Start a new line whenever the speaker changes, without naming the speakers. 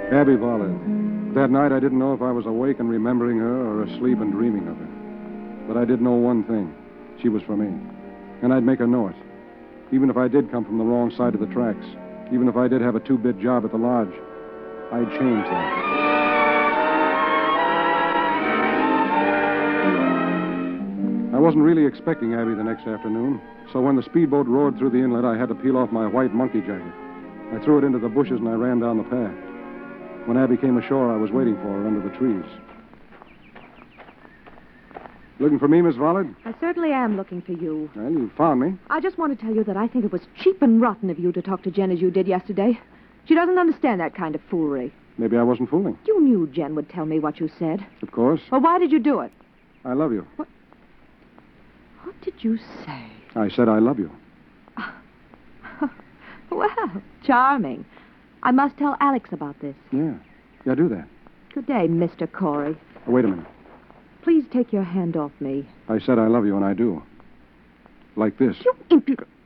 Abby Vollard. That night, I didn't know if I was awake and remembering her or asleep and dreaming of her. But I did know one thing. She was for me. And I'd make her know it. Even if I did come from the wrong side of the tracks. Even if I did have a two-bit job at the lodge. I'd change that. I wasn't really expecting Abby the next afternoon. So when the speedboat roared through the inlet, I had to peel off my white monkey jacket. I threw it into the bushes and I ran down the path. When Abby came ashore, I was waiting for her under the trees. Looking for me, Miss Vollard?
I certainly am looking for you.
Well, you found me.
I just want to tell you that I think it was cheap and rotten of you to talk to Jen as you did yesterday. She doesn't understand that kind of foolery.
Maybe I wasn't fooling.
You knew Jen would tell me what you said.
Of course.
Well, why did you do it?
I love you.
What did you say?
I said I love you.
Well, charming. I must tell Alex about this.
Yeah, do that.
Good day, Mr. Corey.
Oh, wait a minute.
Please take your hand off me.
I said I love you, and I do. Like this.
You impudent...